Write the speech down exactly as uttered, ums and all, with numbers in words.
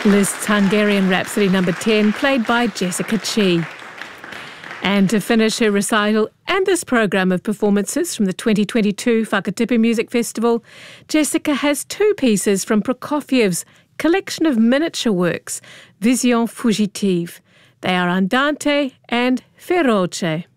Liszt's Hungarian Rhapsody number ten, played by Jessica Chi. And to finish her recital and this program of performances from the twenty twenty-two Whakatipu Music Festival, Jessica has two pieces from Prokofiev's collection of miniature works, Vision Fugitive. They are Andante and Feroce.